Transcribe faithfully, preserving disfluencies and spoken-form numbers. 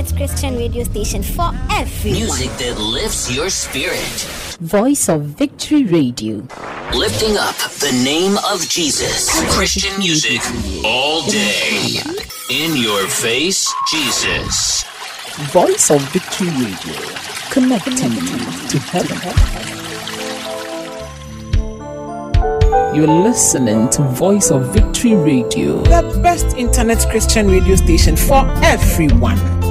Internet Christian radio station for everyone. Music that lifts your spirit. Voice of Victory Radio. Lifting up the name of Jesus. Christian music all day. In your face, Jesus. Voice of Victory Radio. Connecting you to heaven. You're listening to Voice of Victory Radio, the best internet Christian radio station for everyone.